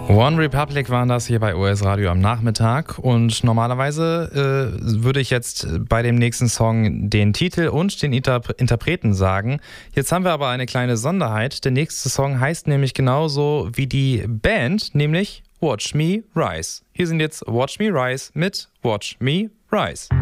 One Republic waren das hier bei OS Radio am Nachmittag und normalerweise würde ich jetzt bei dem nächsten Song den Titel und den Interpreten sagen. Jetzt haben wir aber eine kleine Sonderheit. Der nächste Song heißt nämlich genauso wie die Band, nämlich Watch Me Rise. Hier sind jetzt Watch Me Rise mit Watch Me Rise.